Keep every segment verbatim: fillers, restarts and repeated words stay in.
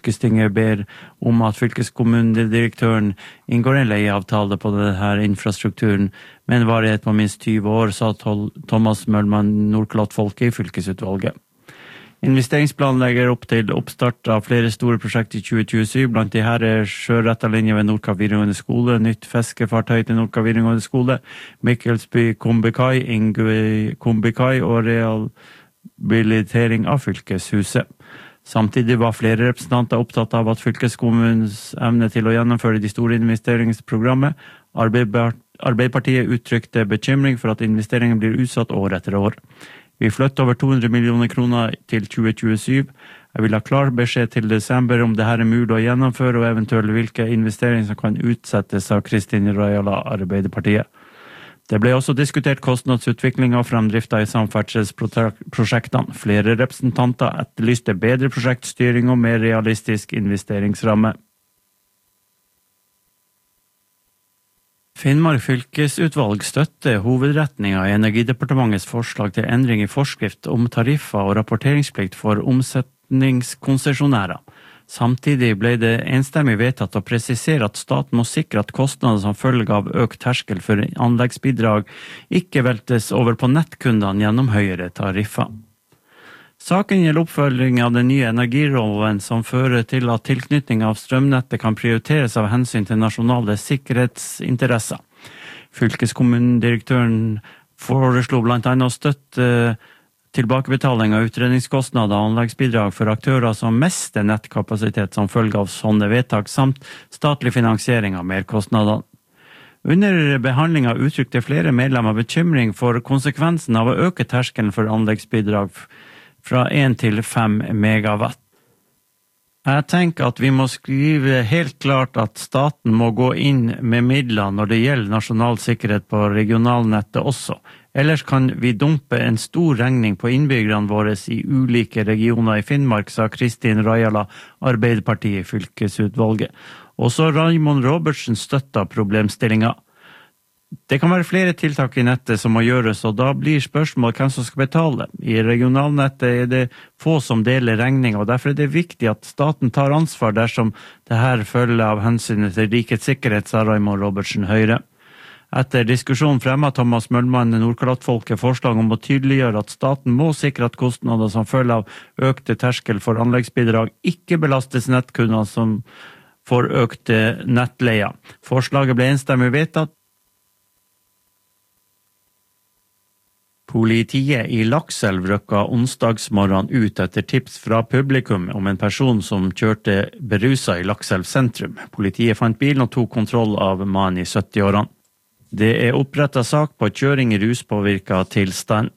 Fylkestinget ber om at fylkeskommunedirektøren inngår en leieavtale på denne infrastrukturen med en varighet på minst tyve år, sa Thomas Møllmann Nordkalottfolket i fylkesutvalget. Investeringsplanen legger opp til oppstart av flere store prosjekter i tjue tjuesyv, blant de her er sjøretterlinje ved Nordkapp videregående skole, nytt fiskefartøy til Nordkapp videregående skole, Mikkelsby kombikai, Ingøy kombikai og rehabilitering av fylkeshuset. Samtidig var flere representanter opptatt av at fylkeskommunens evne til å gjennomføre de store investeringsprogrammet. Arbeiderpartiet uttrykte bekymring for at investeringen blir utsatt år etter år. Vi flytter over to hundre millioner kroner til tjue tjuesyv. Jeg vil ha klar beskjed til desember om det her er mulig å gjennomføre, og eventuelt hvilke investeringer som kan utsettes av Kristin Rajala, Arbeiderpartiet. Det ble også diskutert kostnadsutvikling og fremdrifta i samferdselsprosjektene. Flere representanter etterlyste bedre prosjektstyring og mer realistisk investeringsramme. Finnmark fylkesutvalg støtter hovedretninga i Energidepartementets forslag til endring i forskrift om tariffer og rapporteringsplikt for omsetningskonsesjonærer. Samtidig ble det enstemmig vedtatt å presisere at staten må sikre at kostnader som følge av økt terskel for anleggsbidrag ikke veltes over på nettkundene gjennom høyere tariffer. Saken gjelder oppfølging av den nye energiloven som fører til at tilknytning av strømnettet kan prioriteres av hensyn til nasjonale sikkerhetsinteresser. Fylkeskommunedirektøren foreslo blant annet å støtte tilbakebetaling av utredningskostnader og anleggsbidrag for aktører som mister nettkapasitet som følge av sånne vedtak, samt statlig finansiering av merkostnader. Under behandlingen uttrykte flere medlemmer bekymring for konsekvensen av å øke terskelen for anleggsbidrag fra én til fem megawatt. Jeg tenker at vi må skrive helt klart at staten må gå inn med midler når det gjelder nasjonal sikkerhet på regionalnettet også. Ellers kan vi dumpe en stor regning på innbyggerne våre i ulike regioner i Finnmark, sa Kristin Rajala, Arbeiderpartiet i fylkesutvalget. Også Raymond Robertsen støtta problemstillinga. Det kan være flere tiltak i nettet som må gjøres, og da blir spørsmålet hvem som skal betale. I regionalnettet er det få som deler regning, og derfor er det viktig at staten tar ansvar dersom det her følger av hensynet til rikets sikkerhet, sa Raymond Robertsen Høyre. Etter diskusjonen fremmet Thomas Møllmann Nordkalottfolket forslag om å tydeliggjøre at staten må sikre at kostnader som følge av økte terskel for anleggsbidrag ikke belastes nettkunder som får økte nettleier. Forslaget ble enstemmig vedtatt. Politiet i Lakselv røkka onsdagsmorgen ut etter tips fra publikum om en person som kjørte berusa i Lakselv sentrum. Politiet fant bilen og tok kontroll av mannen i sytti-årene. Det er opprettet sak på kjøring i ruspåvirket tilstand.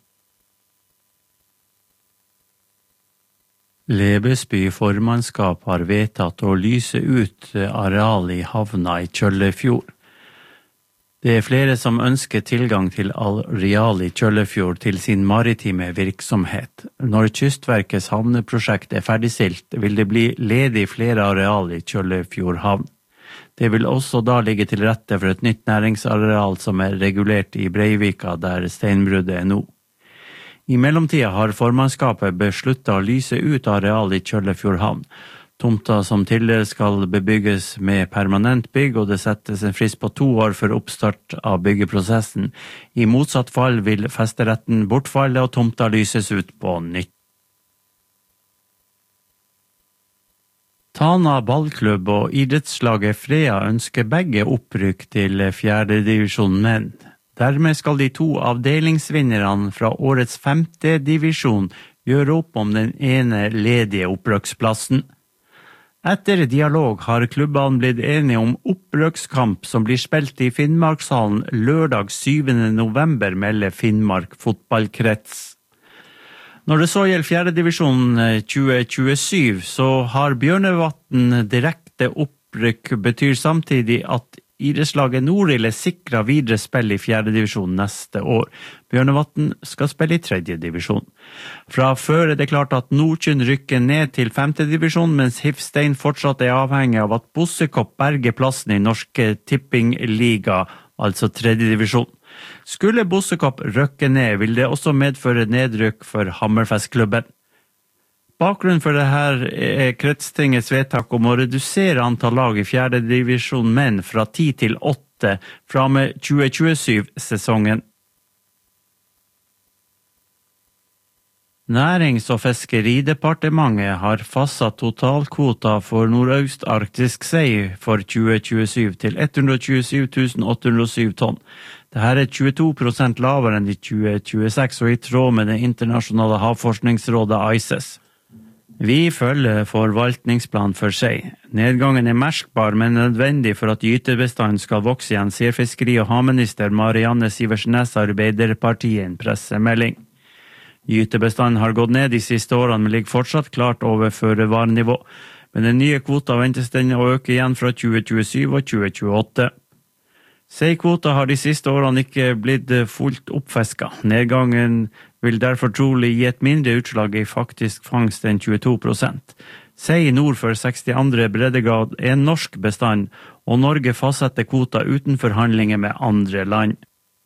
Lebesby formannskap har vedtatt å lyse ut areal i havna i Kjøllefjord. Det er flere som ønsker tilgang til areal i Kjøllefjord til sin maritime virksomhet. Når Kystverkets havneprosjekt er ferdigstilt, vil det bli ledig flere areal i Kjøllefjord havn. Det vil også da ligge til rette for et nytt næringsareal som er regulert i Breivika, der steinbruddet er nå. I mellomtida har formannskapet besluttet å lyse ut areal i Kjøllefjord havn. Tomta som tidligere skal bebygges med permanent bygg, og det settes en frist på to år for oppstart av byggeprosessen. I motsatt fall vil festeretten bortfalle og tomta lyses ut på nytt. Tana ballklubb og idrettslaget Freya ønsker begge opprykk til fjerde divisjon menn. Dermed skal de to avdelingsvinnerne fra årets femte divisjon gjøre opp om den ene ledige opprykksplassen. Etter dialog har klubbene blitt enige om opprykkskamp som blir spilt i Finnmarkshallen lørdag syvende november, melder Finnmark fotballkrets. Når det så gjelder fjerde divisjon tjue tjuesyv, så har Bjørnevatn direkte opprykk, betyr samtidig at idrettslaget Nordil er sikret videre spill i fjerde divisjon neste år. Bjørnevatn skal spille i tredje divisjon. Fra før er det klart at Nordkjønn rykker ned til femte divisjon, mens Hifstein fortsatt er avhengig av at Bossekopp berger plassen i Norske Tippingliga, altså tredje divisjon. Skulle Bossekopp røkke ned, vil det også medføre nedrykk for Hammerfestklubben. Bakgrunnen for det her er kretstingets vedtak om å redusere antall lag i fjerde divisjon menn fra ti til åtte fra med tjue tjuesju-sesongen. Nærings- og fiskeridepartementet har fastsatt totalkvota for nordøst-arktisk sei for tjue tjuesju til ett hundre tjuesju tusen åtte hundre og syv tonn. Dette er tjueto prosent lavere enn i tjue tjueseks og i tråd med det internasjonale havforskningsrådet I C E S. Vi følger forvaltningsplan for sei. Nedgangen er merkbar, men nødvendig for at gytebestanden skal vokse igjen, sier fiskeri- og havminister Marianne Sivertsen-Næss Arbeiderpartiet i en pressemelding. Gytebestanden har gått ned de siste årene, men ligger fortsatt klart over føre-var-nivå. Men den nye kvota ventes den å øke igjen fra tjue tjuesju og tjue tjueåtte. Seikvota har de siste årene ikke blitt fullt oppfisket. Nedgangen vil derfor trolig gi et mindre utslag i faktisk fangst enn tjueto prosent. Sei nord for sekstiandre breddegrad er en norsk bestand, og Norge fastsetter kvota uten forhandlinger med andre land.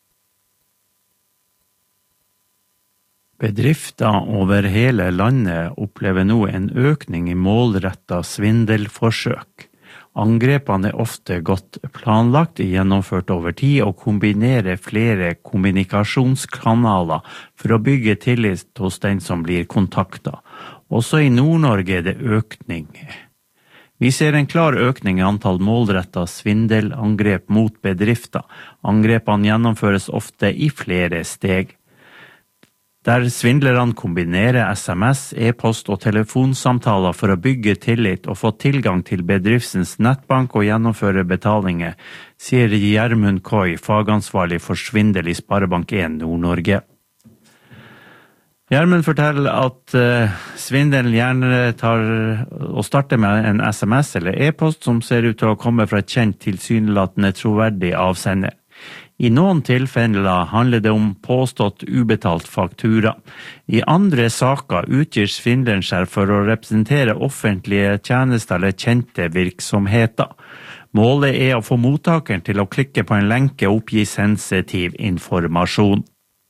Bedrifter over hele landet opplever nå en økning i målrettet svindelforsøk. Angrepene er ofte godt planlagt, gjennomført over tid og kombinerer flere kommunikasjonskanaler for å bygge tillit hos den som blir kontaktet. Også i Nord-Norge er det økning. Vi ser en klar økning i antall målrettet svindelangrep mot bedrifter. Angrepene gjennomføres ofte i flere steg. Der svindlerne kombinerer S M S, e-post og telefonsamtaler for å bygge tillit og få tilgang til bedriftens nettbank og gjennomføre betalinger, sier Gjermund Koi, fagansvarlig for svindel i Sparebank en Nord-Norge. Gjermund forteller at uh, svindelen gjerne tar og starter med en S M S eller e-post som ser ut til å komme fra et kjent tilsynelatende troverdig avsender. I noen tilfeller handler det om påstått ubetalt faktura. I andre saker utgir svindleren seg for å representere offentlige tjenester eller kjente virksomheter. Målet er å få mottakeren til å klikke på en lenke og oppgi sensitiv informasjon.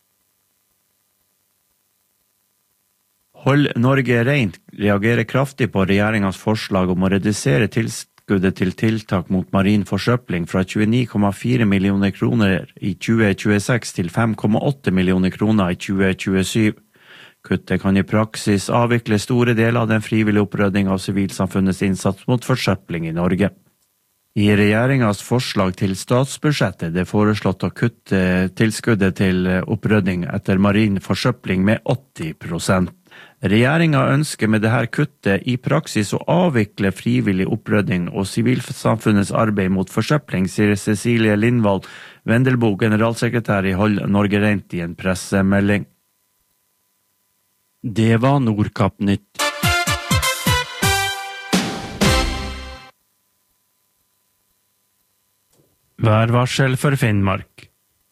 Hold Norge rent reagerer kraftig på regjeringens forslag om å redusere tilskuddet til tiltak mot marin forsøpling fra tjueni komma fire millioner kroner i tjue tjueseks til fem komma åtte millioner kroner i tjue tjuesju. Kuttet kan i praksis avvikle store deler av den frivillige opprydning av sivilsamfunnets innsats mot forsøpling i Norge. I regjeringens forslag til statsbudsjettet er det foreslått å kutte tilskuddet til opprydning etter marin forsøpling med åtti prosent. Regjeringen ønsker med dette kuttet i praksis å avvikle frivillig opprydning og sivilsamfunnets arbeid mot forsøpling, sier Cecilie Lindvall Vendelbo, generalsekretær i Hold Norge Rent i en pressemelding. Det var Nordkapp Nytt. Værvarsel for Finnmark.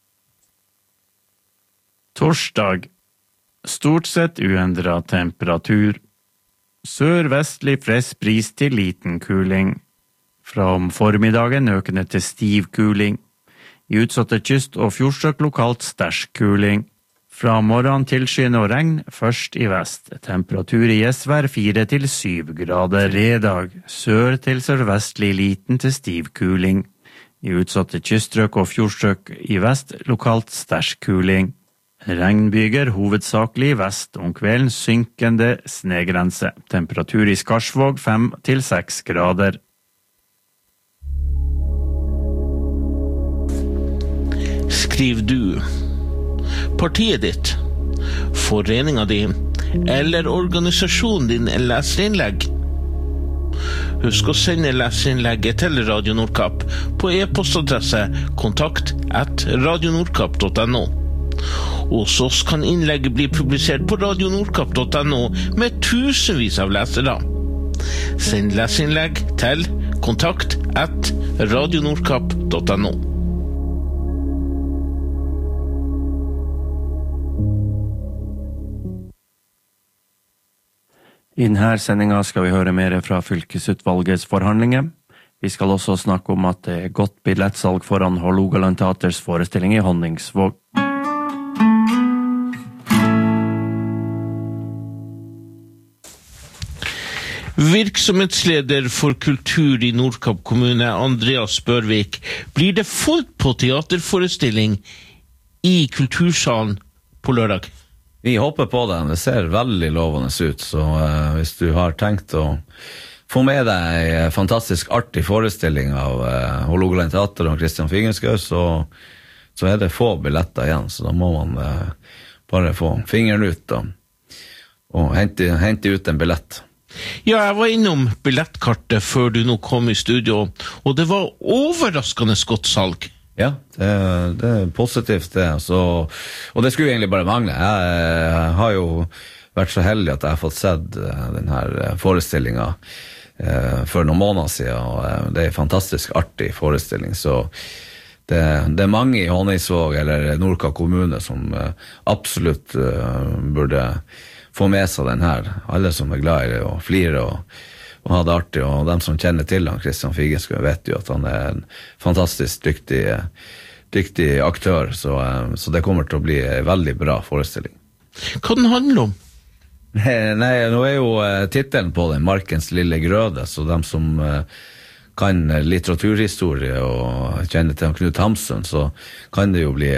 Torsdag. Stort sett uendret temperatur. Sør-vestlig frisk bris til liten kuling. Fra om formiddagen økende til stiv kuling. I utsatte kyst- og fjordstrøk lokalt sterk kuling. Fra morgen til skyende og regn, først i vest. Temperatur i Gjesvær fire til syv grader. Fredag. Sør til sørvestlig liten til stiv kuling. I utsatte kyststrøk og fjordstrøk i vest lokalt sterk kuling. Regnbyger hovedsakelig vest, om kvelden synkende snegrense. Temperatur i Skarsvåg fem til seks grader. Skriv du, partiet ditt, foreninga di eller organisasjonen din leserinnlegg. Husk å sende leserinnlegget til Radio Nordkapp på e-postadresse kontakt at radionordkapp punktum no. Hos oss kan innlegget bli publisert på radionordkapp punktum no med tusenvis av lesere. Send leserinnlegg til kontakt at radionordkapp punktum no. I denne sendingen skal vi høre mer fra fylkesutvalgets forhandlinger. Vi skal også snakke om at det er godt billettsalg foran Hålogaland Teaters forestilling i Honningsvåg. Virksomhetsleder for kultur i Nordkapp kommune, Andreas Børvik. Blir det fullt på teaterforestilling i kultursalen på lørdag? Vi håper på det. Det ser veldig lovende ut, så uh, hvis du har tenkt å få med deg en fantastisk artig forestilling av uh, Hålogaland Teater og Christian Figenschou, så, så er det få billetter igjen, så da må man uh, bare få fingeren ut da, og hente, hente ut en billett. Ja, jeg var innom billettkartet før du nå kom i studio, og det var overraskende godt salg. Ja, det, det er positivt det. Så, og det skulle egentlig bare mangle. Jeg, jeg har jo vært så heldig at jeg har fått sett denne forestillingen eh, for noen måneder siden, og det er en fantastisk artig forestilling. Så det, det er mange i Honningsvåg eller Nordkapp kommune som eh, absolutt eh, burde få med seg den her. Alle som er glad i det og flirer og og ha det artig, og dem som kjenner til han, Christian Figenschou, vet jo at han er en fantastisk dyktig, dyktig aktør, så, så det kommer til å bli en veldig bra forestilling. Hva den handler om? Nei, nå er jo titelen på den Markens lille grøde, så dem som kan litteraturhistorie og kjenner til Knut Hamsun, så kan det jo bli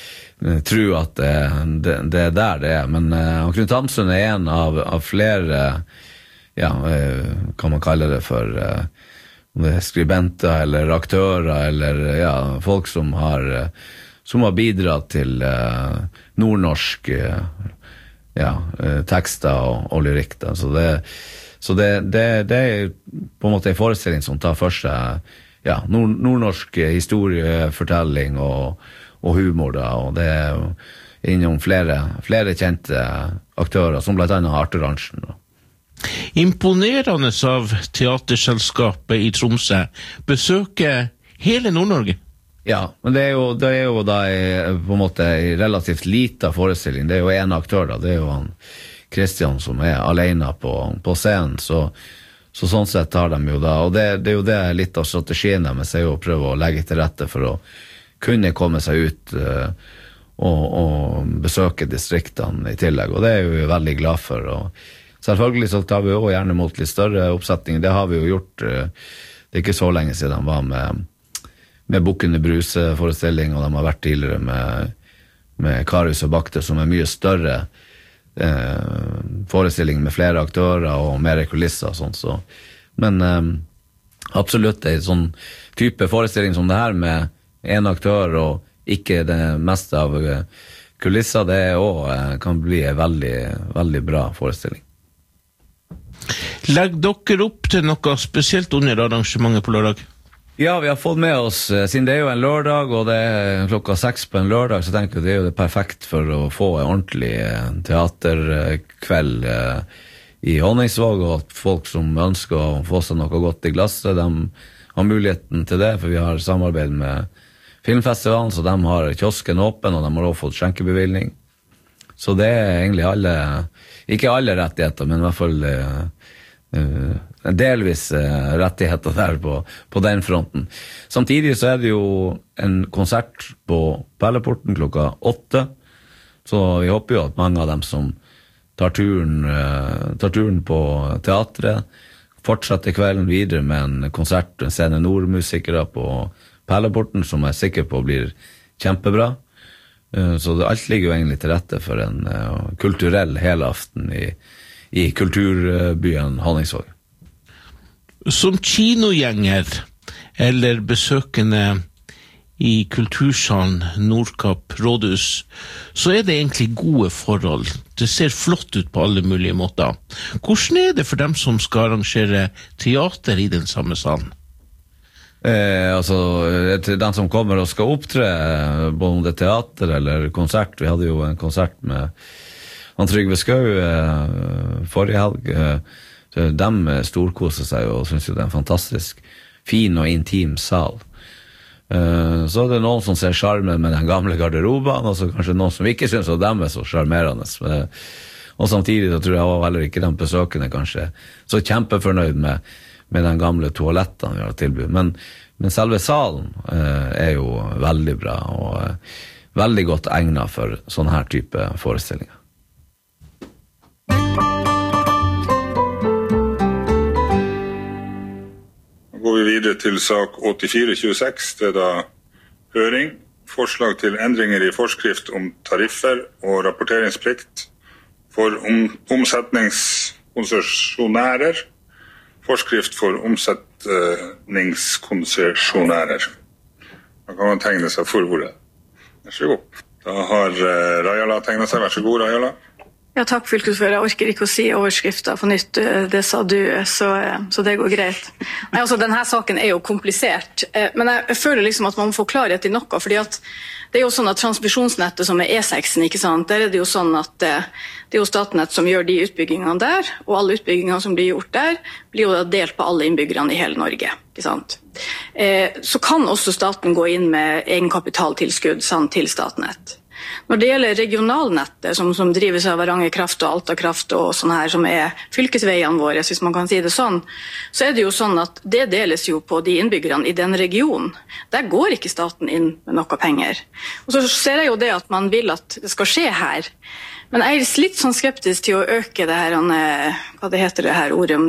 tro at det, det, det er der det er, men Knut Hamsun er en av, av flere ja, kan man kalle det for om det er skribenter eller aktører eller ja, folk som har, som har bidratt til uh, nordnorsk uh, ja, uh, tekster og, og lyrikk. Da. Så, det, så det, det, det er på en måte en forestilling som tar for seg ja, nord, nordnorsk historiefortelling og, og humor. Da, og det er innom flere, flere kjente aktører, som blant annet Arthur Arntzen. Da. Imponerende av teaterselskapet i Tromsø besøker hele Nord-Norge. Ja, men det er jo, det er jo da på en måte en relativt liten forestilling. Det er jo en aktør da, det er jo han Christian som er alene på, på scenen, så, så sånn sett tar de jo da, og det, det er jo det litt av strategien deres er jo å prøve å legge til rette for å kunne komme seg ut uh, og, og besøke distriktene i tillegg, og det er vi jo veldig glad for, og selvfølgelig så tar vi jo gjerne mot litt større oppsetninger. Det har vi jo gjort. Det er ikke så lenge siden de var med, med Bukkene Bruse-forestilling, og de har vært tidligere med, med Karius og Bakter, som er mye større eh, forestilling med flere aktører og mer kulisser og sånt. Så. Men eh, absolutt en sånn type forestilling som det her med en aktør og ikke det meste av kulisser, det også, kan bli en veldig, veldig bra forestilling. Legg dere opp til noe spesielt under arrangementet på lørdag? Ja, vi har fått med oss, siden det er jo en lørdag, og det er klokka seks på en lørdag, så tenker jeg det er jo det perfekt for å få en ordentlig teaterkveld i Honningsvåg, og at folk som ønsker å få seg noe godt i glasset, de har muligheten til det, for vi har samarbeid med Filmfestivalen, så de har kiosken åpen, og de har også fått skjenkebevilgning. Så det er egentlig alle, ikke alle rettigheter, men i hvert fall uh, uh, delvis uh, rettigheter der på, på den fronten. Samtidig så er det jo en konsert på Perleporten klokka åtte, så vi håper jo at mange av dem som tar turen, uh, tar turen på teatret, fortsetter kvelden videre med en konsert, en scene nordmusikere på Perleporten, som jeg er sikker på blir kjempebra. Så det, alt ligger jo egentlig til rette for en uh, kulturell helaften i, i kulturbyen Honningsvåg. Som kinogjenger eller besøkende i kultursalen Nordkapp Rådhus, så er det egentlig gode forhold. Det ser flott ut på alle mulige måter. Hvordan er det for dem som skal arrangere teater i den samme salen? Eh, altså, til den som kommer og skal opptre, både om det er teater eller konsert. Vi hadde jo en konsert med han Trygve Skau eh, forrige helg. Eh, de storkoser seg og synes jo det er en fantastisk fin og intim sal. Eh, så er det noen som ser charmen med den gamle garderoben, og så kanskje noen som ikke synes at de er så charmerende. Eh, og samtidig så tror jeg var heller ikke de besøkende kanskje så kjempefornøyd med med den gamle toaletten vi har tilbudt. Men, men selve salen eh, er jo veldig bra, og eh, veldig godt egnet for sånne her type forestillinger. Da går vi videre til sak åttifire tjueseks, det er da høring. Forslag til endringer i forskrift om tariffer og rapporteringsplikt for om, omsetningskonsesjonærer. Forskrift for omsetningskonsesjonærer. Da kan man tegne seg for ordet. Vær så god. Da har uh, Rajala tegnet seg. Vær så god, Rajala. Ja, takk, fylkesfører. Jeg orker ikke å si overskrifter på nytt. Det sa du, så, så det går greit. Nei, altså, denne saken er jo komplisert, men jeg, jeg føler liksom at man må få klarhet i noe, fordi at det er jo sånn at transmisjonsnettet som er E seksen, ikke sant? Der er det jo sånn at det er jo Statnett som gjør de utbyggingene der, og alle utbyggingene som blir gjort der, blir jo delt på alle innbyggerne i hele Norge, ikke sant? Eh, så kan også staten gå inn med egenkapitaltilskudd sant, til Statnett. Når det gjelder regionalnettet, som, som drives av Varanger Kraft og Alta Kraft og sånn her, som er fylkesveiene våre, hvis man kan si det sånn, så er det jo sånn at det deles jo på de innbyggerne i den regionen. Der går ikke staten inn med noe penger. Og så ser jeg jo det at man vil at det skal skje her. Men jeg er litt sånn skeptisk til å øke det her, hva det heter det her ordet om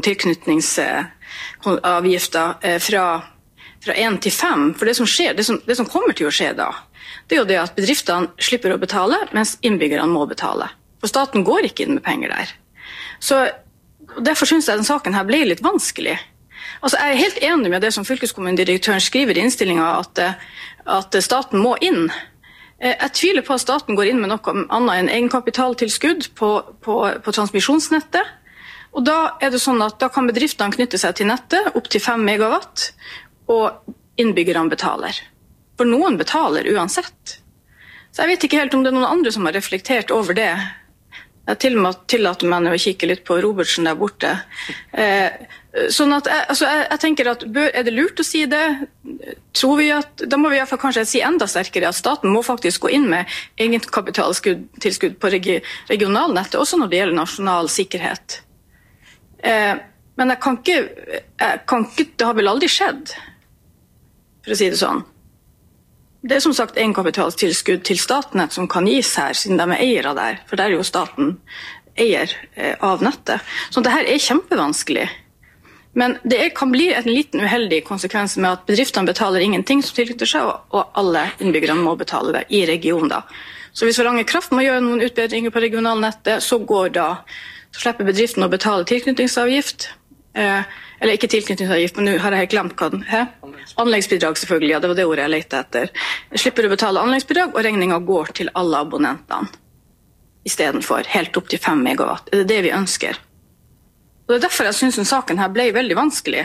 tilknytningsavgifter fra, fra én til fem. For det som skjer, det som, det som kommer til å skje da, det er jo det at bedriftene slipper å betale, mens innbyggerne må betale. For staten går ikke inn med penger der. Så derfor synes jeg den saken her ble litt vanskelig. Altså, jeg er helt enig med det som fylkeskommunedirektøren skriver i innstillingen, at, at staten må inn. Jeg tviler på at staten går inn med noe annet enn egenkapitaltilskudd på, på, på transmisjonsnettet. Og da er det sånn at da kan bedriftene knytte seg til nettet opp til fem megawatt, og innbyggerne betaler. For noen betaler uansett. Så jeg vet ikke helt om det er noen andre som har reflektert over det. Jeg til og med tillater meg å kikke litt på Robertsen der borte. Eh, sånn at jeg, altså jeg, jeg tenker at bør, er det lurt å si det? Tror vi at, da må vi i hvert fall kanskje si enda sterkere at staten må faktisk gå inn med egenkapitaltilskudd på regi, regionalnettet, også når det gjelder nasjonal sikkerhet. Eh, men jeg kan, ikke, jeg kan ikke, det har vel aldri skjedd, for å si det sånn. Det er som sagt egenkapitaltilskudd til Statnett som kan gis her, siden de er eiere der, for der er jo staten eier eh, av nettet. Så det her er kjempevanskelig. Men det er, kan bli en liten uheldig konsekvens med at bedriftene betaler ingenting som tilknytter seg, og alle innbyggerne må betale det i regionen da. Så hvis Varanger Kraft må gjøre noen utbedringer på regionalnettet, så går da, så slipper bedriften å betale tilknytningsavgift, eh, eller ikke tilknytningsavgift, men nå har jeg glemt hva den er. Anleggsbidrag selvfølgelig, ja, det var det ordet jeg lette etter. Jeg slipper å betale anleggsbidrag, og regningen går til alle abonnentene. I stedet for helt opp til fem megawatt. Det er det vi ønsker. Og det er derfor jeg synes den saken her ble veldig vanskelig.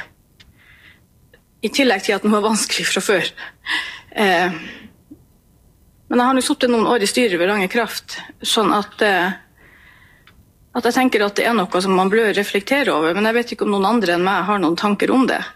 I tillegg til at den var vanskelig fra før. Eh, men jeg har nå sittet noen år i styret ved Varanger Kraft, sånn at... Eh, at jeg tenker at det er noe som man bør reflektere over, men jeg vet ikke om noen andre enn meg har noen tanker om det.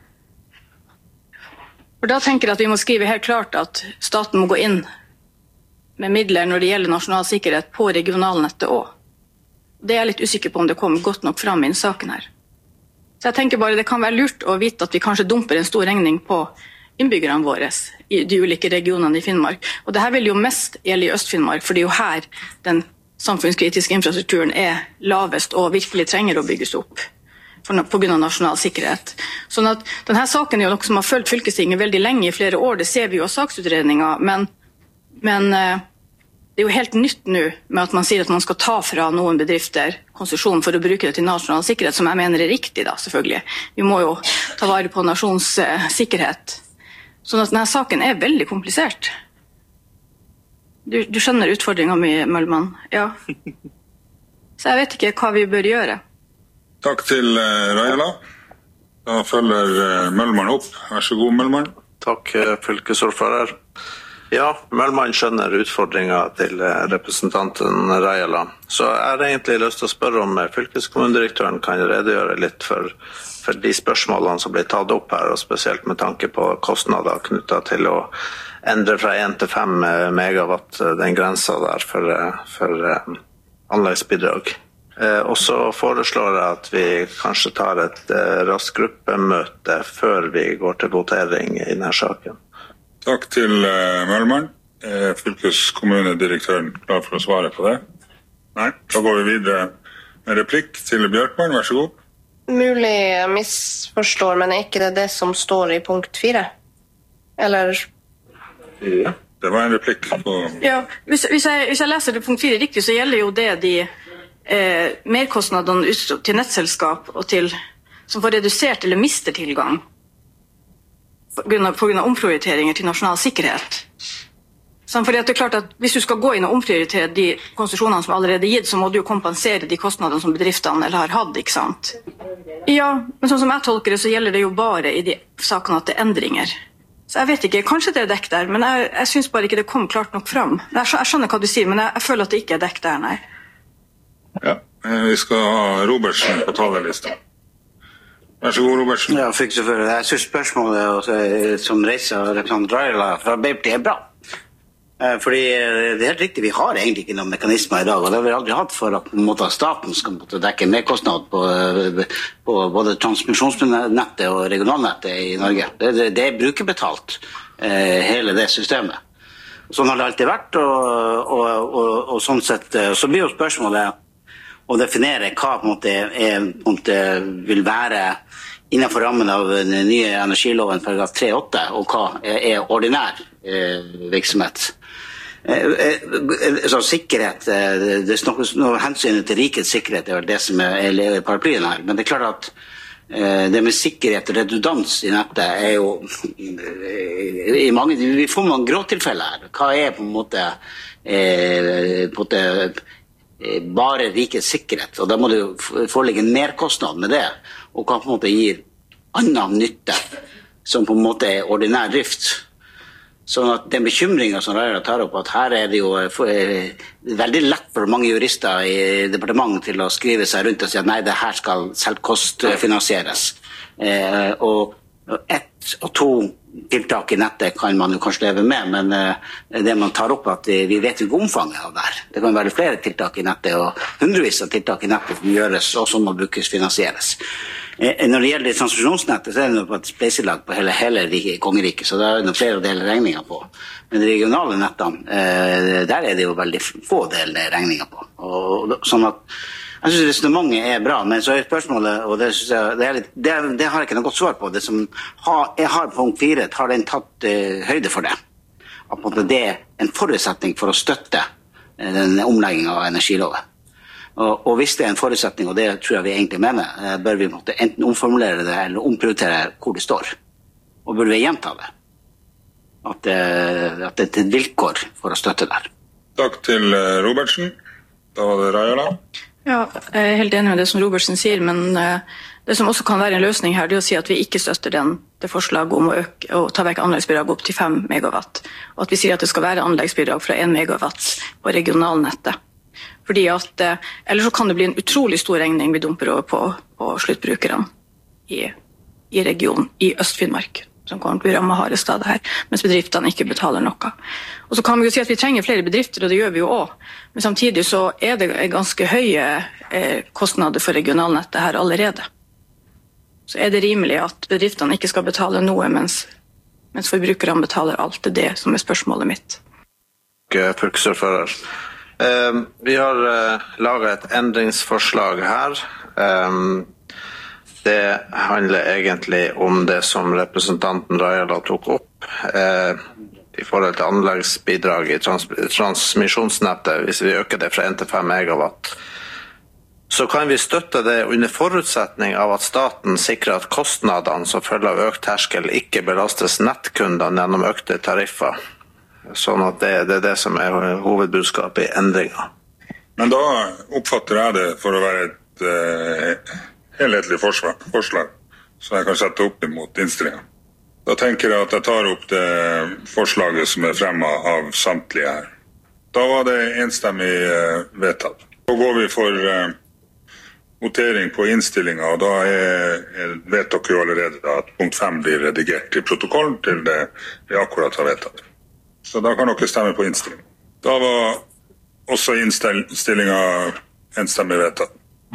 For da tenker jeg at vi må skrive helt klart at staten må gå inn med midler når det gjelder nasjonal sikkerhet på regionalnettet også. Det er jeg litt usikker på om det kommer godt nok fram i saken her. Så jeg tenker bare det kan være lurt å vite at vi kanskje dumper en stor regning på innbyggerne våre i de ulike regionene i Finnmark. Og det her vil jo mest gjelde i Øst-Finnmark, for det er jo her den samfunnskritiske infrastrukturen er lavest og virkelig trenger å bygges opp på grunn av nasjonal sikkerhet. Sånn at denne saken er jo noe som har følt fylkestinget veldig lenge i flere år, det ser vi jo av saksutredninger, men, men det er jo helt nytt nå med at man sier at man skal ta fra noen bedrifter konsesjon for å bruke det til nasjonal sikkerhet, som jeg mener er riktig da, selvfølgelig. Vi må jo ta vare på nasjons sikkerhet. Sånn at denne saken er veldig komplisert. Du, du skjønner utfordringen min, Møllmann, ja. Så jeg vet ikke hva vi bør gjøre. Takk til uh, Rajala. Da følger uh, Møllmann opp. Vær så god, Møllmann. Takk, uh, fylkesordfører. Ja, Møllmann skjønner utfordringen til uh, representanten Rajala. Så jeg har egentlig lyst til å spørre om uh, fylkeskommunedirektøren kan redegjøre litt for, for de spørsmålene som blir tatt opp her, og spesielt med tanke på kostnader knyttet til å endre fra én til fem megawatt den grensa der for, for uh, anleggsbidrag. Uh, og så foreslår jeg at vi kanskje tar et uh, raskt gruppemøte før vi går til votering i denne saken. Takk til uh, Møllmann. Er fylkeskommunedirektøren klar for å svare på det? Nei, da går vi videre med replikk til Bjørkmann, vær så god. mulig jeg misforstår, men er ikke det det som står i punkt fire? Eller? Ja, det var en replikk på... Ja, hvis, hvis, jeg, hvis jeg leser det punkt fire riktig, så gjelder jo det de eh, merkostnadene til nettselskap og til, som får redusert eller mister tilgang på grunn av, på grunn av omprioriteringer til nasjonal sikkerhet. Sånn, fordi at det er klart at hvis du skal gå inn og omprioritere de konsesjonene som allerede er gitt, så må du jo kompensere de kostnadene som bedriftene eller har hatt, ikke sant? Ja, men sånn som jeg tolker det, så gjelder det jo bare i de sakene at det er endringer. Så jeg vet ikke, kanskje det er dekk der, men jeg, jeg synes bare ikke det kom klart nok fram. Jeg, jeg skjønner hva du sier, men jeg, jeg føler at det ikke er dekk der, nei. Ja, vi skal ha Robertsen på talerlista. Vær så god, Robertsen. Ja, fikk selvfølgelig. Jeg synes spørsmålet som reiser representant Raila fra Arbeiderpartiet er bra. Fordi det er helt riktig, vi har egentlig ikke noen mekanismer i dag, og det har vi aldri hatt for at måte, staten skal måte, dekke merkostnad på, på både transmisjonsnettet og regionalnettet i Norge. Det, det, det er brukerbetalt, hele det systemet. Sånn har det alltid vært, og, og, og, og sånn sett, så blir jo spørsmålet å definere hva på en måte, er, på en måte vil være innenfor rammen av den nye energiloven paragraf tre åtte, og hva er, er ordinær eh, virksomhet. Så sikkerhet, det snakkes noe hensynet til rikets sikkerhet er det som er i paraplyen her, men det er klart at det med sikkerhet og redundans i nettet er jo i mange, vi får mange gråtilfeller her. Hva er på en måte, på en måte bare rikets sikkerhet, og da må det jo foreligge en merkostnad med det, og hva på en måte gir annen nytte som på en måte er ordinær drift. Sånn at den bekymringen som Raila tar opp, at her er det jo eh, veldig lett for mange jurister i departementet til å skrive seg rundt og si at nei, det her skal selvkostfinansieres. Eh, og ett og to tiltak i nettet kan man jo kanskje leve med, men eh, det man tar opp at vi vet ikke omfanget av det her. Det kan være flere tiltak i nettet, og hundrevis av tiltak i nettet som gjøres, og som må brukes finansieres. Når det gjelder transmisjonsnettet, så er det noe på et spleiselag på hele, hele kongeriket, så det er noe flere å dele regninger på. Men de regionale nettene, eh, der er det jo veldig få dele regninger på. Og, sånn at, jeg synes resonemanget er bra, men så er spørsmålet, og det, synes jeg, det, er litt, det, det har jeg ikke noe godt svar på, det som har, jeg har på punkt fire, har den tatt eh, høyde for det. At det er en forutsetning for å støtte eh, den omleggingen av energiloven. Og, og hvis det er en forutsetning, og det tror jeg vi egentlig mener, bør vi måtte enten omformulere det eller omprioritere hvor det står. Og bør vi gjenta det. At, at det er et vilkår for å støtte der. Takk til Robertsen. Da var det Raila. Ja, jeg er helt enig med det som Robertsen sier, men det som også kan være en løsning her, det er å si at vi ikke støtter den, det forslaget om å, øke, å ta vekk anleggsbidrag opp til fem megawatt. Og at vi sier at det skal være anleggsbidrag fra en megawatt på regionalnettet. Fordi at, eller så kan det bli en utrolig stor regning vi dumper over på, på sluttbrukerne i, i regionen, i Øst-Finnmark, som kommer til å bli rammet hardest av det her, mens bedriftene ikke betaler noe. Og så kan vi jo si at vi trenger flere bedrifter, og det gjør vi jo også. Men samtidig så er det ganske høye eh, kostnader for regionalnettet her allerede. Så er det rimelig at bedriftene ikke skal betale noe, mens, mens forbrukerne betaler alt. Det er det som er spørsmålet mitt. Fylkesordfører. Uh, vi har uh, laget et endringsforslag her. Um, det handler egentlig om det som representanten Raila tok opp uh, i forhold til anleggsbidrag i trans transmisjonsnettet. Hvis vi øker det fra en til fem megawatt, så kan vi støtte det under forutsetning av at staten sikrer at kostnadene som følger av økt terskel ikke belastes nettkundene gjennom økte tariffer. Sånn at det, det er det som er hovedbudskapet i endringen. Men da oppfatter jeg det for å være et uh, helhetlig forslag, forslag som jeg kan sette opp imot innstillingen. Da tenker jeg at jeg tar opp det forslaget som er fremmet av samtlige her. Da var det enstemmig uh, vedtatt. Så går vi for uh, votering på innstillingen, og da er, er vet dere jo allerede at punkt fem blir redigert i protokollen til det vi akkurat har vedtatt. Så da kan dere stemme på innstillingen. Da var også innstillingen enstemmig vedtatt.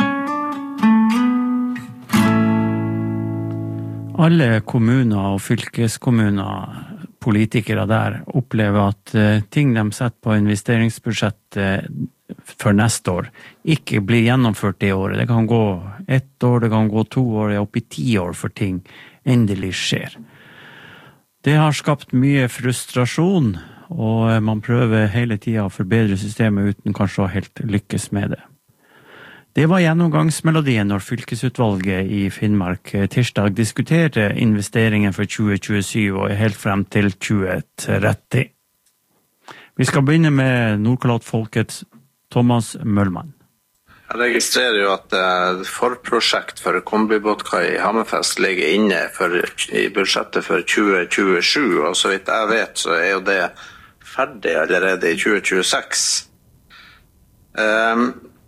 Alle kommuner og fylkeskommuner, politikere der, opplever at ting de setter på investeringsbudsjettet for neste år ikke blir gjennomført det året. Det kan gå ett år, det kan gå to år, opp i ti år for ting endelig skjer. Det har skapt mye frustrasjon, og man prøver hele tiden å forbedre systemet uten kanskje å helt lykkes med det. Det var gjennomgangsmelodien når fylkesutvalget i Finnmark tirsdag diskuterte investeringen for tjue tjuesju og helt frem til tjue tretti. Vi skal begynne med Nordkalottfolkets Thomas Møllmann. Jeg registrerer jo at uh, forprosjekt for kombibåtkai i Hammerfest ligger inne for, i budsjettet for tjue tjuesju, og så vidt jeg vet så er jo det ferdig allerede i tjue tjueseks. Um,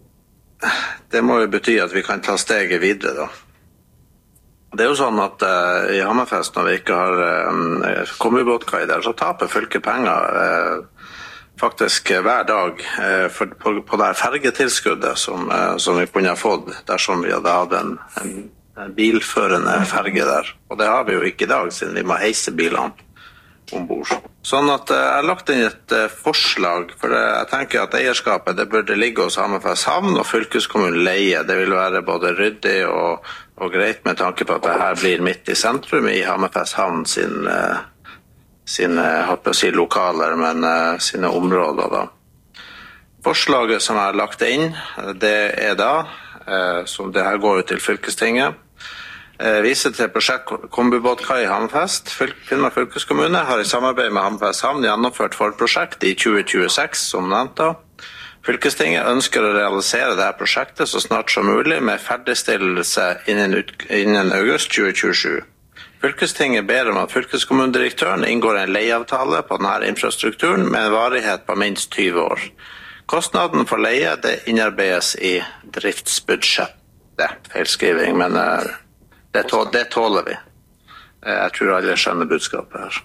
det må jo bety at vi kan ta steget videre da. Det er jo sånn at uh, i Hammerfest når vi ikke har uh, kombibåtkai der, så taper fylket penger uh, faktisk hver dag eh, for, på, på det fergetilskuddet som, eh, som vi kunne ha fått dersom vi hadde hatt en, en, en bilførende ferge der. Og det har vi jo ikke i dag, siden vi må heise bilene ombord. Sånn at eh, jeg har lagt inn et eh, forslag, for det, jeg tenker at eierskapet det burde ligge hos Hammerfest havn og fylkeskommunen leie. Det vil være både ryddig og, og greit med tanke på at det her blir midt i sentrum i Hammerfest havn sin eh, sine, håper jeg å si lokaler, men uh, sine områder da. Forslaget som jeg har lagt inn, det er da, uh, som det her går ut til fylkestinget, uh, viser til prosjekt kombibåtkai i Hammerfest. Finnmark fylkeskommune har i samarbeid med Hammerfest havn gjennomført forprosjekt i tjue tjueseks, som nevnt da. Fylkestinget ønsker å realisere dette prosjektet så snart som mulig med ferdigstillelse innen, innen august tjue tjuesju. Fylkestinget ber om at fylkeskommunedirektøren inngår en leieavtale på denne infrastrukturen med en varighet på minst tyve år. Kostnaden for leie det innarbeides i driftsbudsjettet. Feilskriving, men uh, det, tål, det tåler vi. Uh, jeg tror alle skjønner budskapet her.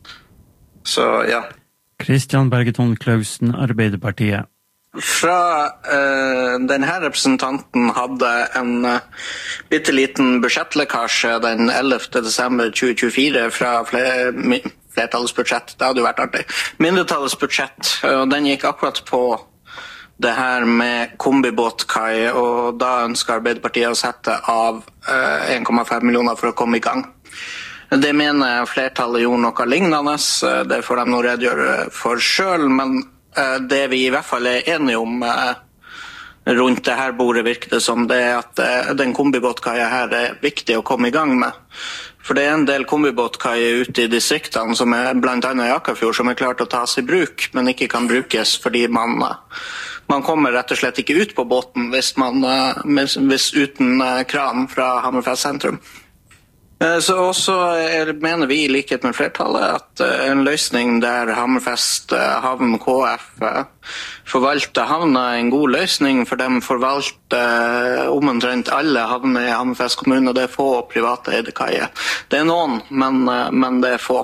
Så ja. Kristian Bergeton Klausen, Arbeiderpartiet. Fra uh, denne representanten hadde en uh, bitteliten budsjettlekkasje den ellevte desember tjue tjuefire fra fler, flertallets budsjett. Det hadde jo vært artig. Mindretallets budsjett, og den gikk akkurat på det her med kombibåtkai, og da ønsker Arbeiderpartiet å sette av uh, en komma fem millioner for å komme i gang. Det mener flertallet gjorde noe lignende, det får de nå redegjøre for selv, men det vi i hvert fall er enige om rundt det her bordet virker det som det er at den kombibåtkaia her er viktig å komme i gang med. For det er en del kombibåtkaier ute i distriktene som er blant annet i Akkarfjord som er klart å tas i bruk, men ikke kan brukes fordi man, man kommer rett og slett ikke ut på båten hvis, man, hvis uten kran fra Hammerfest sentrum. Så også er, mener vi i likhet med flertallet at en løsning der Hammerfest havn K F forvalter havna er en god løsning, for de forvalter omtrent alle havner i Hammerfest kommune, og det er få private eide kaier. Det er noen, men, men det er få.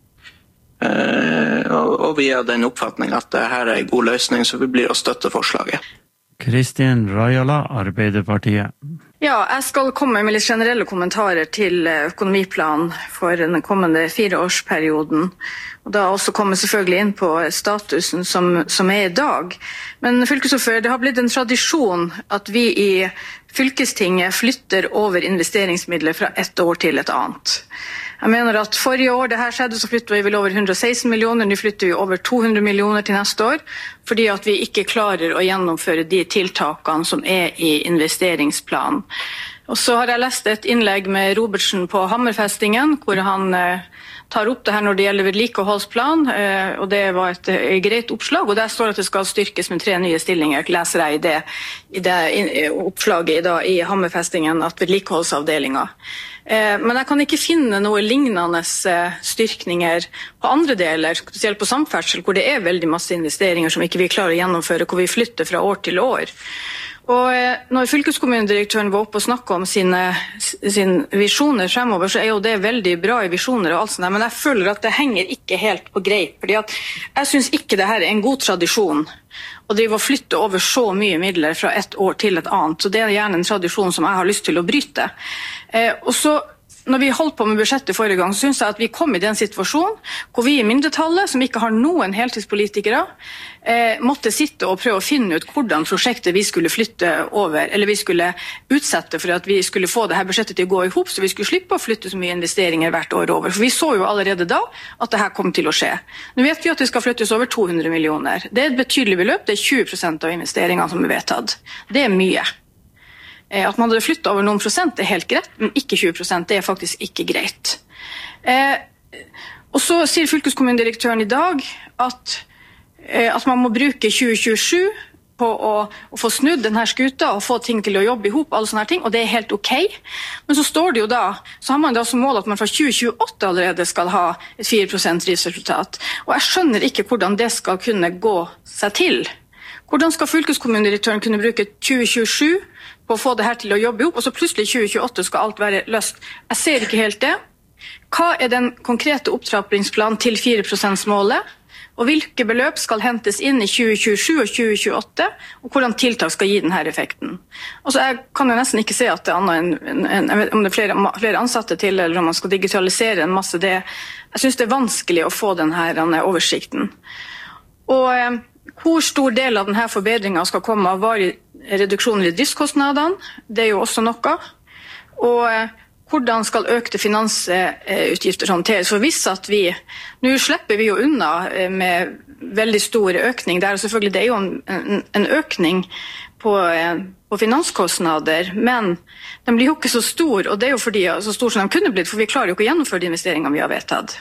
Og vi har den oppfatning at dette er en god løsning, så vi blir å støtte forslaget. Kristin Rajala, Arbeiderpartiet. Ja, jeg skal komme med litt generelle kommentarer til økonomiplanen for den kommende fireårsperioden. Og da også komme selvfølgelig inn på statusen som, som er i dag. Men fylkesordfører, det har blitt en tradisjon at vi i fylkestinget flytter over investeringsmidler fra ett år til et annet. Jeg mener at forrige år det her skjedde, så flyttet vi vel over hundre og seksten millioner, nå flytter vi over to hundre millioner til neste år, fordi at vi ikke klarer å gjennomføre de tiltakene som er i investeringsplanen. Og så har jeg lest et innlegg med Robertsen på Hammerfestingen, hvor han eh, tar opp det her når det gjelder vedlikeholdsplan, eh, og det var et, et greit oppslag, og der står at det skal styrkes med tre nye stillinger, leser jeg i det, i det i oppslaget i, dag, i Hammerfestingen, at vedlikeholdsavdelinga. Eh, men jeg kan ikke finne noe lignende eh, styrkninger på andre deler, spesielt på samferdsel, hvor det er veldig masse investeringer som ikke vi klarer å gjennomføre, hvor vi flytter fra år til år. Og eh, når fylkeskommunedirektøren var oppe og snakket om sine, sine visjoner fremover, så er jo det veldig bra i visjoner og alt sånt der, men jeg føler at det henger ikke helt på greip, fordi at jeg synes ikke det her er en god tradisjon å drive og flytte over så mye midler fra et år til et annet, så det er gjerne en tradisjon som jeg har lyst til å bryte. Eh, og så når vi holdt på med budsjettet forrige gang, så synes jeg at vi kom i den situasjonen hvor vi i mindretallet, som ikke har noen heltidspolitikere, eh, måtte sitte og prøve å finne ut hvordan prosjektet vi skulle flytte over, eller vi skulle utsette for at vi skulle få det her budsjettet til å gå i hop, så vi skulle slippe å flytte så mye investeringer hvert år over. For vi så jo allerede da at det her kom til å skje. Nå vet vi at det skal flyttes over to hundre millioner. Det er et betydelig beløp, det er tjue prosent av investeringene som er vedtatt. Det er mye. At man hadde flyttet over noen prosent er helt greit, men ikke tjue prosent, det er faktisk ikke greit. Eh, og så sier fylkeskommunedirektøren i dag at, eh, at man må bruke tjue tjuesju på å, å få snudd denne skuta og få ting til å jobbe ihop, alle sånne ting, og det er helt ok. Men så står det jo da, så har man da som mål at man fra tjue tjueåtte allerede skal ha et fire prosent driftsresultat. Og jeg skjønner ikke hvordan det skal kunne gå seg til. Hvordan skal fylkeskommunedirektøren kunne bruke tjue tjuesju på å få det her til å jobbe ihop, og så plutselig tjue tjueåtte skal alt være løst? Jeg ser ikke helt det. Hva er den konkrete opptrappingsplanen til fire prosent-målet? Og hvilke beløp skal hentes inn i tjue tjuesju og tjue tjueåtte, og hvordan tiltak skal gi denne effekten? Altså, jeg kan jo nesten ikke se at det er annet enn, enn, enn om det er flere, flere ansatte til, eller om man skal digitalisere en masse det. Jeg synes det er vanskelig å få denne, denne oversikten. Og eh, hvor stor del av denne forbedringen skal komme av varig reduksjoner i driftskostnadene, det er jo også noe. Og eh, hvordan skal økte finansutgifter håndteres? For hvis at vi, nå slipper vi jo unna eh, med veldig stor økning der, og selvfølgelig det er jo en, en, en økning på, eh, på finanskostnader, men den blir jo ikke så stor, og det er jo fordi, så stor som de kunne blitt, for vi klarer jo ikke å gjennomføre de investeringene vi har vedtatt.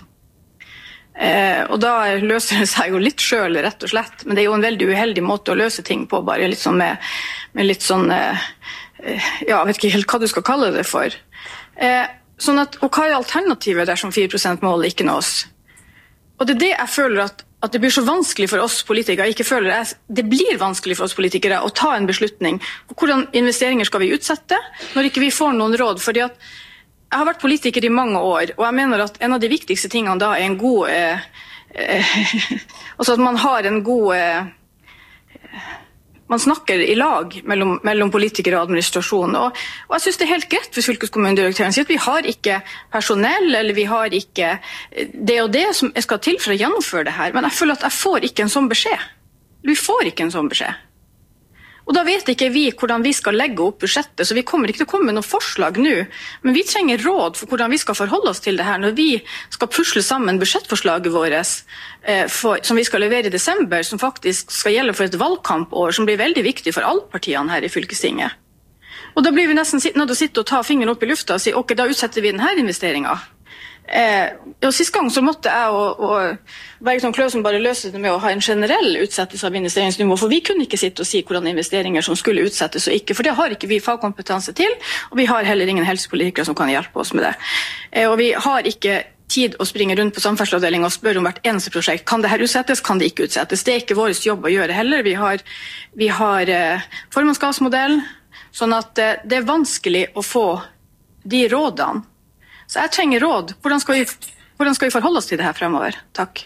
Eh, og da løser det seg jo litt selv, rett og slett, men det er jo en veldig uheldig måte å løse ting på, bare litt sånn med, med litt sånn, eh, ja, jeg vet ikke helt hva du skal kalle det for. Eh, sånn at, og hva er alternativet dersom fire prosent-målet ikke nås? Og det er det jeg føler at, at det blir så vanskelig for oss politikere, ikke føler jeg, det blir vanskelig for oss politikere å ta en beslutning på hvordan investeringer skal vi utsette, når ikke vi får noen råd, fordi at jeg har vært politiker i mange år, og jeg mener at en av de viktigste tingene da er en god, eh, eh, altså at man har en god, eh, man snakker i lag mellom, mellom politikere og administrasjon, og, og jeg synes det er helt greit hvis fylkeskommunedirektøren sier at vi har ikke personell, eller vi har ikke det og det som skal til for å gjennomføre det her, men jeg føler at jeg får ikke en sånn beskjed. Vi får ikke en sånn beskjed. Og da vet ikke vi hvordan vi skal legge opp budsjettet, så vi kommer ikke til å komme med noen forslag nå. Men vi trenger råd for hvordan vi skal forholde oss til det her når vi skal pusle sammen budsjettforslaget vårt eh, for, som vi skal levere i desember, som faktisk skal gjelde for et valgkampår, som blir veldig viktig for alle partiene her i fylkestinget. Og da blir vi nesten nødt til å sitte og ta fingeren opp i lufta og si, ok, da utsetter vi denne investeringen. Eh, og sist gang så måtte jeg og, og Bergson Kløsen bare løse det med å ha en generell utsettelse av investeringsnivå, for vi kunne ikke sitte og si hvordan investeringer som skulle utsettes og ikke, for det har ikke vi fagkompetanse til, og vi har heller ingen helsepolitikere som kan hjelpe oss med det. Eh, og vi har ikke tid å springe rundt på samferdselsavdelingen og spørre om hvert eneste prosjekt. Kan det her utsettes? Kan det ikke utsettes? Det er ikke vår jobb å gjøre heller. Vi har, vi har eh, formannskapsmodell, sånn at eh, det er vanskelig å få de rådene. Så jeg trenger råd. Hvordan skal vi, hvordan skal vi forholde oss til det her fremover? Takk.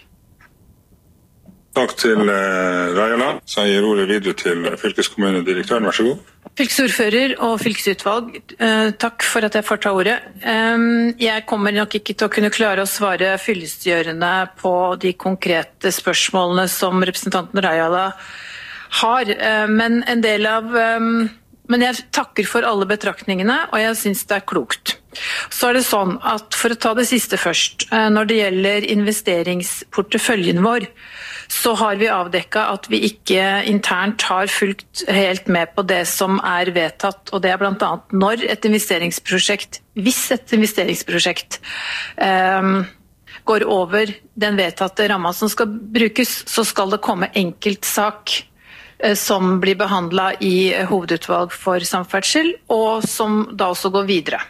Takk til uh, Rajala. Så jeg gir ordet videre til fylkeskommunedirektøren. Vær så god. Fylkesordfører og fylkesutvalg, uh, takk for at jeg får ta ordet. Um, jeg kommer nok ikke til å kunne klare å svare fyllestgjørende på de konkrete spørsmålene som representanten Rajala har, uh, men en del av... Um, Men jeg takker for alle betraktningene, og jeg synes det er klokt. Så er det sånn at, for å ta det siste først, når det gjelder investeringsporteføljen vår, så har vi avdekket at vi ikke internt har fulgt helt med på det som er vedtatt, og det er blant annet når et investeringsprosjekt, hvis et investeringsprosjekt um, går over den vedtatte ramma som skal brukes, så skal det komme enkeltsak som blir behandlet i hovedutvalg for samferdsel, og som da også går videre.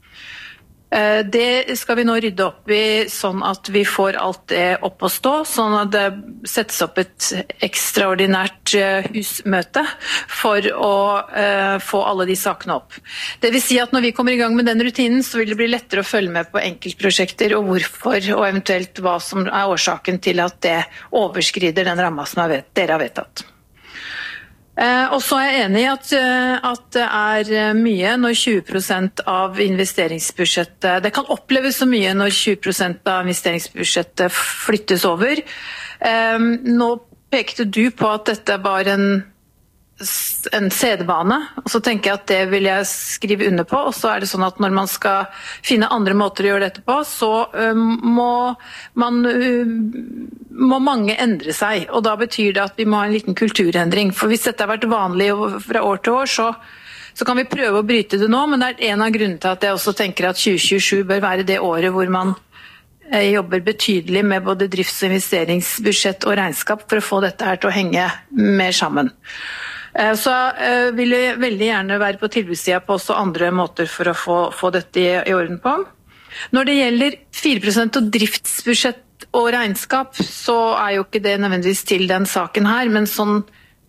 Det skal vi nå rydde opp i, sånn at vi får alt det opp å stå, sånn at det settes opp et ekstraordinært husmøte for å få alle de sakene opp. Det vil si at når vi kommer i gang med den rutinen, så vil det bli lettere å følge med på enkeltprosjekter, og hvorfor, og eventuelt hva som er årsaken til at det overskrider den ramma som dere har vedtatt. Eh, og så er jeg enig i at, at det er mye når tjue prosent av investeringsbudsjettet, det kan oppleves så mye når tjue prosent av investeringsbudsjettet flyttes over. Eh, nå pekte du på at dette var en, en sedvane, og så tenker jeg at det vil jeg skrive under på, og så er det sånn at når man skal finne andre måter å gjøre dette på, så um, må man um, må mange endre seg, og da betyr det at vi må ha en liten kulturendring, for hvis dette har vært vanlig fra år til år, så, så kan vi prøve å bryte det nå, men det er en av grunnene til at jeg også tenker at tjue tjuesju bør være det året hvor man eh, jobber betydelig med både drifts- og investeringsbudsjett og regnskap for å få dette her til å henge mer sammen. Eh, så eh, vil jeg veldig gjerne være på tilbudssiden på også andre måter for å få, få dette i, i orden på. Når det gjelder fire prosent og driftsbudsjett og regnskap, så er jo ikke det nødvendigvis til den saken her, men sånn,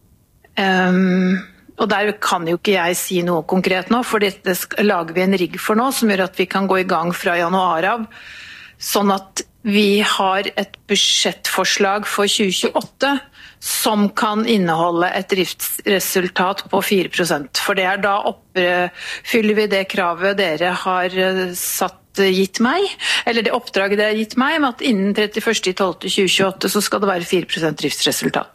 um, og der kan jo ikke jeg si noe konkret nå, for dette lager vi en rigg for nå, som gjør at vi kan gå i gang fra januar av, sånn at vi har et budsjettforslag for tjue tjueåtte som kan inneholde et driftsresultat på fire prosent, for det er da oppfyller vi det kravet dere har satt gitt meg, eller det oppdraget det har gitt meg, med at innen trettiførste desember tjue tjueåtte så skal det være fire prosent driftsresultat.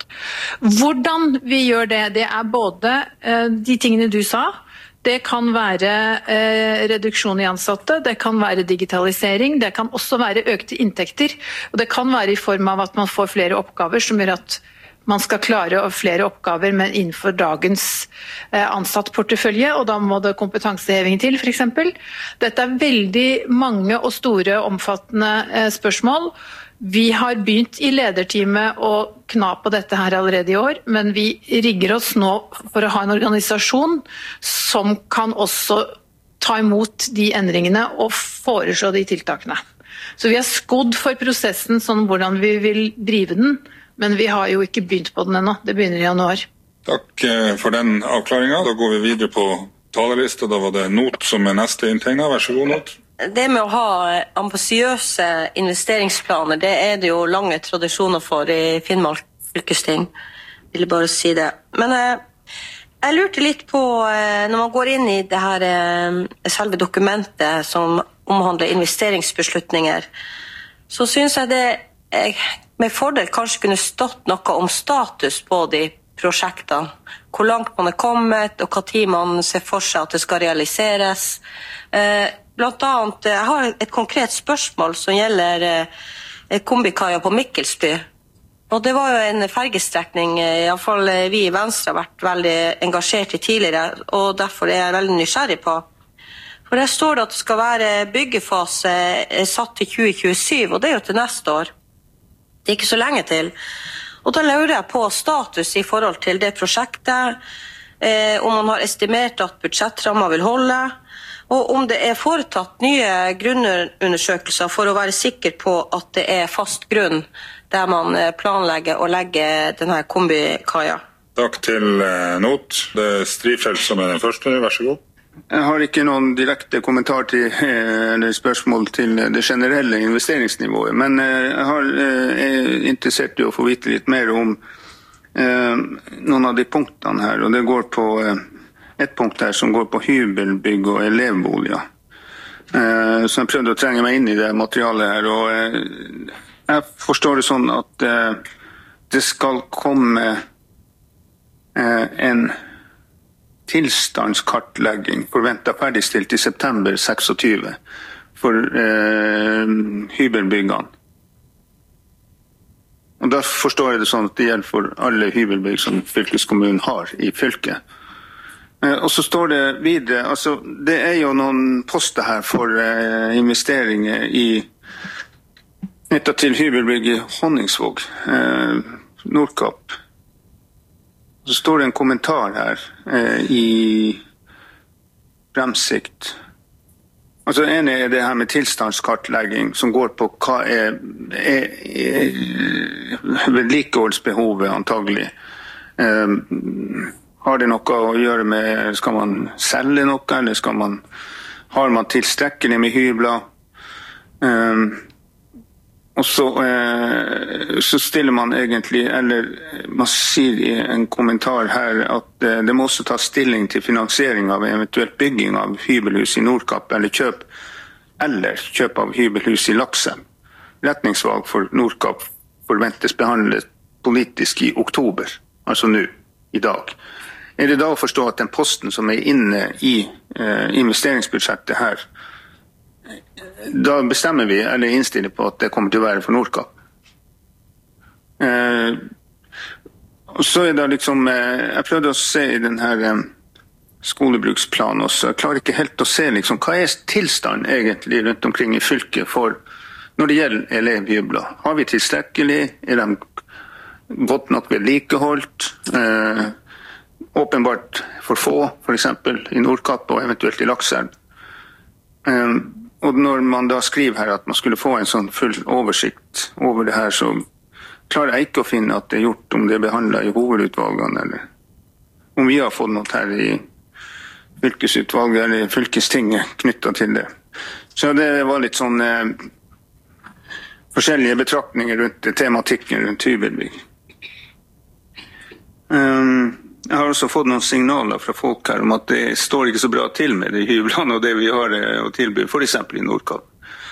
Hvordan vi gjør det, det er både eh, de tingene du sa, det kan være eh, reduksjon i ansatte, det kan være digitalisering, det kan også være økte inntekter, og det kan være i form av at man får flere oppgaver som gjør at man skal klare flere oppgaver, men innenfor dagens eh, ansattportefølje, og da må det kompetanseheving til, for eksempel. Dette er veldig mange og store, omfattende eh, spørsmål. Vi har begynt i lederteamet å kna på dette her allerede i år, men vi rigger oss nå for å ha en organisasjon som kan også ta imot de endringene og foreslå de tiltakene. Så vi har skodd for prosessen sånn hvordan vi vil drive den, men vi har jo ikke begynt på den ennå. Det begynner i januar. Takk for den avklaringen. Da går vi videre på talerlista. Da var det Not som er neste inntegnet. Vær så god, Not. Det med å ha ambisiøse investeringsplaner, det er det jo lange tradisjoner for i Finnmark fylkesting. Jeg vil bare si det. Men eh, jeg lurte litt på, eh, når man går inn i det her eh, selve dokumentet som omhandler investeringsbeslutninger, så synes jeg det eh, med fordel kanskje kunne stått noe om status på de prosjektene. Hvor langt man er kommet, og hva tid man ser for seg at det skal realiseres. Eh, blant annet, jeg har et konkret spørsmål som gjelder eh, kombikaia på Mikkelsby. Og det var jo en fergestrekning, i hvert fall vi i Venstre har vært veldig engasjert i tidligere, og derfor er jeg veldig nysgjerrig på. For der står det at det skal være byggefase satt til tjue tjuesyv, og det er jo til neste år. Det er ikke så lenge til. Og da lurer jeg på status i forhold til det prosjektet, eh, om man har estimert at budsjettrammer vil holde, og om det er foretatt nye grunnundersøkelser for å være sikker på at det er fast grunn der man planlegger å legge denne kombikaia. Takk til eh, Not. Det er Strifeldt som er den første. Vær så god. Jeg har ikke noen direkte kommentar til eller spørsmål til det generelle investeringsnivået, men jeg har, er interessert i å få vite litt mer om eh, noen av de punktene her, og det går på eh, et punkt her som går på hybelbygg og elevboliger. Eh, så jeg prøvde å trenge meg inn i det materialet her, og eh, jeg forstår det sånn at eh, det skal komme eh, en tilstandskartlegging forventet ferdigstilt i september tjueseks for eh, hybelbyggene. Og da forstår jeg det sånn at det gjelder for alle hybelbygg som fylkeskommunen har i fylket. Eh, og så står det videre, altså det er jo noen poster her for eh, investeringer i knyttet til hybelbygg i Honningsvåg, eh, Nordkapp. Så står det en kommentar her eh, i fremsikt. Altså en er det her med tilstandskartlegging som går på hva er, er, er vedlikeholdsbehovet antagelig. Eh, har det noe å gjøre med, skal man selge noe, eller skal man, har man tilstrekkelig med hybler? Eh, og så, eh, så stiller man egentlig, eller man sier i en kommentar her, at eh, det må også ta stilling til finansiering av eventuelt bygging av hybelhus i Nordkapp, eller kjøp, eller kjøp av hybelhus i Lakselv. Retningsvalg for Nordkapp forventes behandlet politisk i oktober, altså nå, i dag. Er det da å forstå at den posten som er inne i eh, investeringsbudsjettet her, da bestemmer vi, eller innstiller på at det kommer til å være for Nordkapp. Eh, og så er det liksom, eh, jeg prøvde å se i denne eh, skolebruksplanen også, jeg klarer ikke helt å se liksom, hva er tilstanden egentlig rundt omkring i fylket for, når det gjelder elevhybler. Har vi tilstrekkelig? Er de godt nok vedlikeholdt? Eh, åpenbart for få, for eksempel i Nordkapp og eventuelt i Lakselv. Eh, Og når man da skriver her at man skulle få en sånn full oversikt over det her, så klarer jeg ikke å finne at det er gjort, om det er behandlet i hovedutvalgene, eller om vi har fått noe her i fylkesutvalget eller fylkestinget knyttet til det. Så det var litt sånn eh, forskjellige betraktninger rundt tematikken rundt hybelbygg. Um, Jeg har også fått noen signaler fra folk her om at det står ikke så bra til med de hyblene og det vi har å tilby, for eksempel i Nordkapp.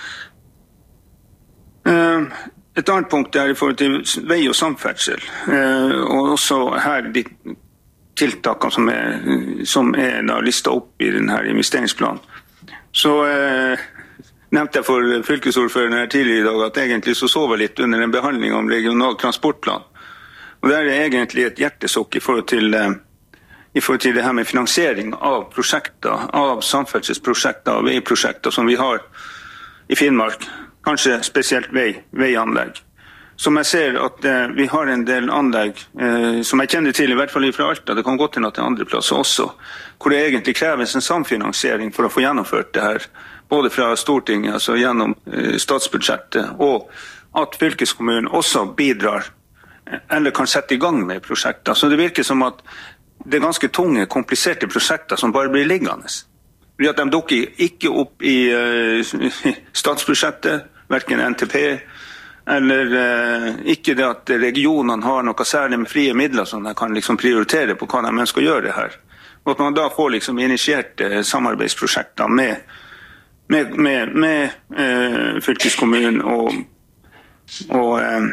Et annet punkt er i forhold til vei og samferdsel, og også her de tiltakene som er, som er da listet opp i denne investeringsplanen. Så eh, nevnte jeg for fylkesordføreren her tidligere i dag at egentlig så sov jeg litt under en behandling om regional transportplan. Og det er egentlig et hjertesukk i forhold til, i forhold til det her med finansiering av prosjekter, av samferdselsprosjekter, av veiprosjekter som vi har i Finnmark, kanskje spesielt vei, veianlegg. Som jeg ser at eh, vi har en del anlegg eh, som jeg kjenner til, i hvert fall fra Alta, det kan gå til noe til andre plasser også, hvor det egentlig kreves en samfinansiering for å få gjennomført det her, både fra Stortinget, altså gjennom eh, statsbudsjettet, og at fylkeskommunen også bidrar eller kan sette i gang med prosjekter. Så det virker som at det er ganske tunge, kompliserte prosjekter som bare blir liggende. Fordi at de dukker ikke opp i uh, statsbudsjettet, hverken N T P, eller uh, ikke det at regionene har noe særlig med frie midler som de kan liksom prioritere på hva de ønsker å gjøre her. Og at man da får liksom initiert uh, samarbeidsprosjekter med, med, med, med uh, fylkeskommunen og, og uh,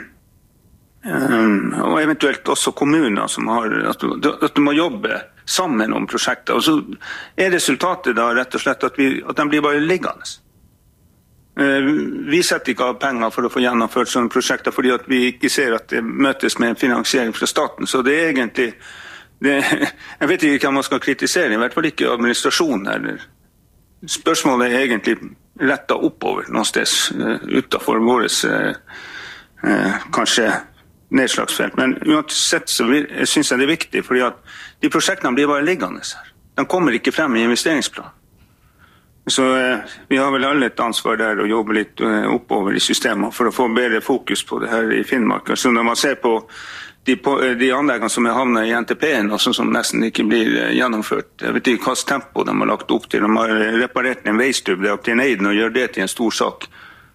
Um, og eventuelt også kommuner som har, at du, at du må jobbe sammen om prosjekter. Og så er resultatet da rett og slett at, vi, at de blir bare liggende. Uh, vi setter ikke av penger for å få gjennomført sånne prosjekter fordi at vi ikke ser at det møtes med en finansiering fra staten. Så det er egentlig, det, jeg vet ikke hva man skal kritisere, i hvert fall ikke administrasjonen. Eller. Spørsmålet er egentlig rettet oppover noen sted uh, utenfor våres uh, uh, kanskje nedslagsfelt. Men uansett så synes jeg det er viktig, fordi at de prosjektene blir bare liggende her. De kommer ikke frem i investeringsplanen. Så eh, vi har vel alle et ansvar der å jobbe litt eh, oppover i systemet for å få bedre fokus på det her i Finnmark. Så når man ser på de, på, de anleggene som er havnet i N T P-en, og som nesten ikke blir eh, gjennomført, jeg vet ikke hva tempo de har lagt opp til. De har reparert en veistubb opp til Neiden og gjør det til en stor sak.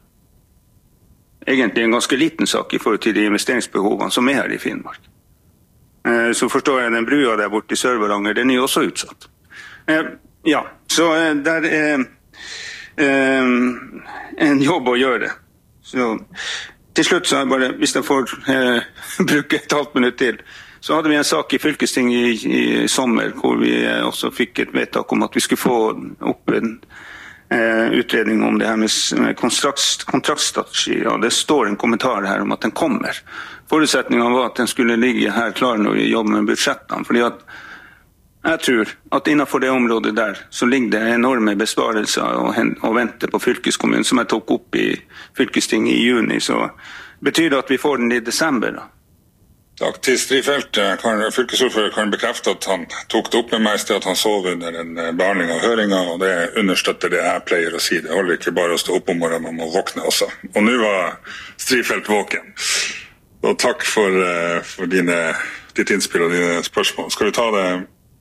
Egentlig en ganske liten sak i forhold til de investeringsbehovene som er her i Finnmark. Eh, så forstår jeg den brua der borte i Sør-Varanger, den er jo også utsatt. Eh, ja, så eh, der er eh, en jobb å gjøre. Så til slutt så er bare, hvis jeg får eh, bruke et halvt minutt til, så hadde vi en sak i fylkestinget i, i sommer, hvor vi eh, også fikk et vedtak om at vi skulle få opp en Eh, utredning om det her med kontraktstrategi, og det står en kommentar her om at den kommer. Forutsetningen var at den skulle ligge her klar når vi jobber med budsjettene, fordi at jeg tror at innenfor det området der så ligger det enorme besparelser og, og vente på fylkeskommunen, som jeg tok opp i fylkestinget i juni, så betyr det at vi får den i desember da. Takk til Strifeldt. Fylkesordfører kan bekrefte at han tok det opp med meg i sted at han sov under en behandling av høringen, og det understøtter det jeg pleier å si. Det holder ikke bare å stå opp om morgenen, man må våkne også. Og nå var Strifeldt våken. Og takk for, for dine, ditt innspill og dine spørsmål. Skal vi ta det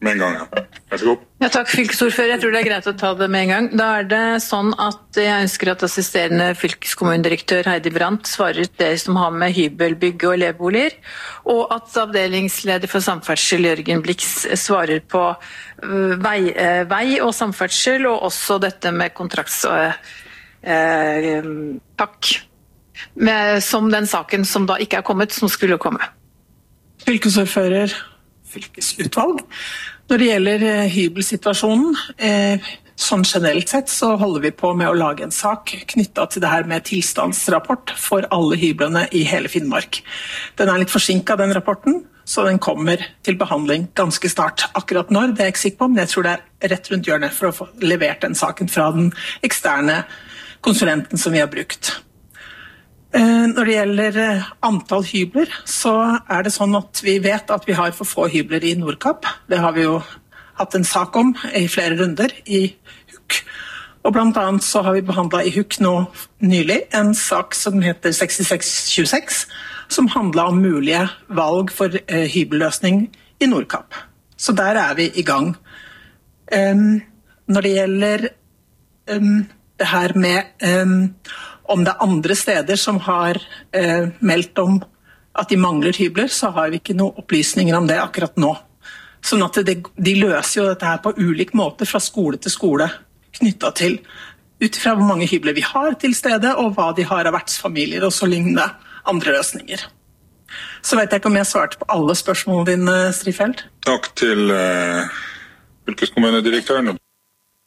med en gang. Vær så god. Ja, takk, fylkesordfører. Jeg tror det er greit å ta det med en gang. Da er det sånn at jeg ønsker at assisterende fylkeskommunedirektør Heidi Brandt svarer ut det som har med hybelbygg og elevboliger, og at avdelingsleder for samferdsel Jørgen Blix svarer på vei, vei og samferdsel, og også dette med kontrakts... Eh, takk. Med, som den saken som da ikke er kommet, som skulle komme. Fylkesordfører, fylkesutvalg. Når det gjelder eh, hybelsituasjonen, eh, sånn generelt sett så holder vi på med å lage en sak knyttet til det her med tilstandsrapport for alle hyblene i hele Finnmark. Den er litt forsinket, den rapporten, så den kommer til behandling ganske snart. Akkurat når, det er jeg ikke sikker på, men jeg tror det er rett rundt hjørnet for å få levert den saken fra den eksterne konsulenten som vi har brukt. Når det gjelder antall hybler, så er det sånn at vi vet at vi har for få hybler i Nordkapp. Det har vi jo hatt en sak om i flere runder i H U K. Og blant annet så har vi behandlet i H U K nå nylig en sak som heter sekstiseks tjueseks, som handlet om mulige valg for uh, hybelløsning i Nordkapp. Så der er vi i gang. Um, når det gjelder um, det her med... Um, Om det er andre steder som har eh, meldt om at de mangler hybler, så har vi ikke noen opplysninger om det akkurat nå. Sånn at det, de løser jo dette her på ulik måte fra skole til skole, knyttet til ut fra hvor mange hybler vi har til stede, og hva de har av vertsfamilier og så lignende andre løsninger. Så vet jeg ikke om jeg svarte på alle spørsmålene dine, Strifeldt. Takk til eh, fylkeskommunedirektøren.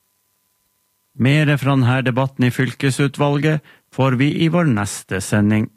Mere fra denne debatten i fylkesutvalget får vi i vår neste sending.